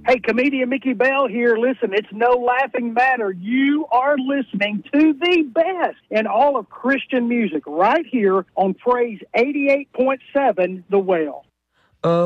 Hey, comedian Mickey Bell here. Listen, it's no laughing matter. You are listening to the best in all of Christian music right here on Praise 88.7 The Well.